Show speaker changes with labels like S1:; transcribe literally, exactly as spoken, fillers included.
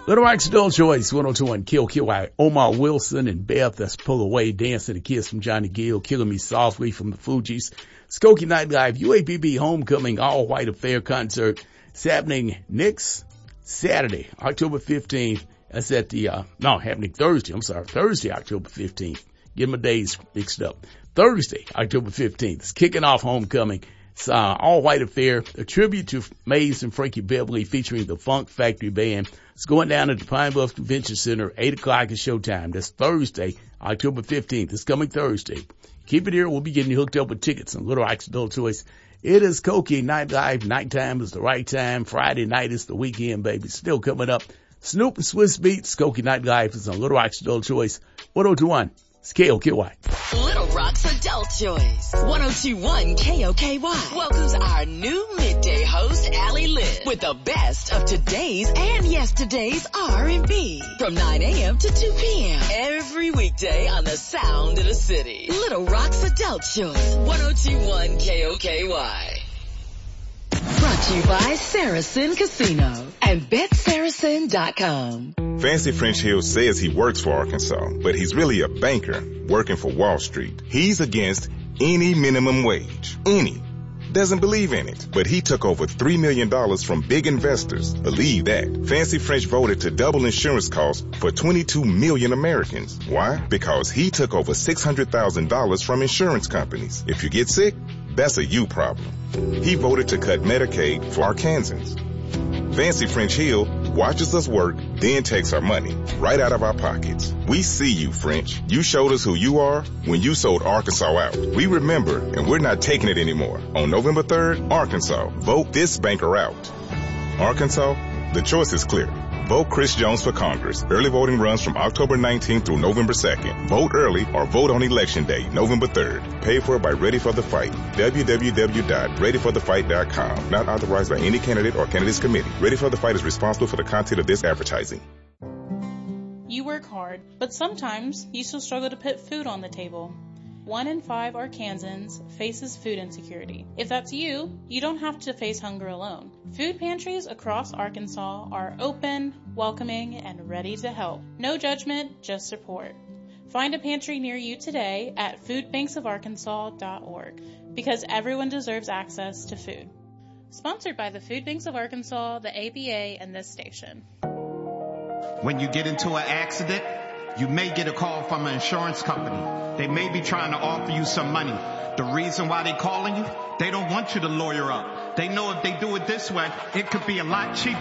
S1: Little Rock's Adult Choice, one oh two one Kill Kill by Omar Wilson and Beth. That's Pull Away, Dancing a Kiss from Johnny Gill, Killing Me Softly from the Fugees. Skokie Nightlife, U A P B Homecoming All White Affair Concert. It's happening next Saturday, October fifteenth. That's at the, uh, no, happening Thursday. I'm sorry, Thursday, October fifteenth. Get my days mixed up. Thursday, October fifteenth. It's kicking off Homecoming. It's, uh, All White Affair, a tribute to Maze and Frankie Beverly featuring the Funk Factory Band. It's going down at the Pine Bluff Convention Center, eight o'clock is showtime. That's Thursday, October fifteenth. It's coming Thursday. Keep it here. We'll be getting you hooked up with tickets on Little Rock's Adult Choice. It is Skokie Nightlife. Nighttime is the right time. Friday night is the weekend, baby. Still coming up. Snoop and Swiss Beats. Skokie Nightlife is on Little Rock's Adult Choice. one oh two one. It's K O K Y.
S2: Little Rock's Adult Choice. one oh two one K O K Y welcomes our new midday host, Allie Lynn, with the best of today's and yesterday's R and B. From nine a.m. to two p.m. every weekday on the sound of the city. Little Rock's Adult Choice. one oh two one K O K Y. Brought to you by Saracen Casino and Bet Saracen dot com.
S3: Fancy French Hill says he works for Arkansas, but he's really a banker working for Wall Street. He's against any minimum wage. Any. Doesn't believe in it. But he took over three million dollars from big investors. Believe that. Fancy French voted to double insurance costs for twenty-two million Americans. Why? Because he took over six hundred thousand dollars from insurance companies. If you get sick, that's a you problem. He voted to cut Medicaid for Arkansans. Fancy French Hill watches us work, then takes our money right out of our pockets. We see you, French. You showed us who you are when you sold Arkansas out. We remember, and we're not taking it anymore. On November third, Arkansas, vote this banker out. Arkansas, the choice is clear. Vote Chris Jones for Congress. Early voting runs from October nineteenth through November second. Vote early or vote on Election Day, November third. Paid for by Ready for the Fight. w w w dot ready for the fight dot com. Not authorized by any candidate or candidates committee. Ready for the Fight is responsible for the content of this advertising.
S4: You work hard, but sometimes you still struggle to put food on the table. One in five Arkansans faces food insecurity. If that's you, you don't have to face hunger alone. Food pantries across Arkansas are open, welcoming, and ready to help. No judgment, just support. Find a pantry near you today at food banks of arkansas dot org because everyone deserves access to food. Sponsored by the Food Banks of Arkansas, the A B A, and this station.
S5: When you get into an accident, you may get a call from an insurance company. They may be trying to offer you some money. The reason why they're calling you, they don't want you to lawyer up. They know if they do it this way, it could be a lot cheaper.